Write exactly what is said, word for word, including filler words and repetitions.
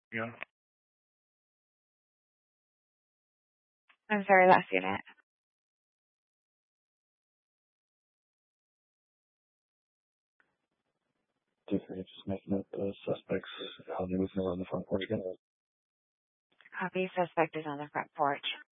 Yeah. I'm sorry, last unit. Two three, just making up the suspects. How they moving around the front porch again. Copy. Suspect is on the front porch.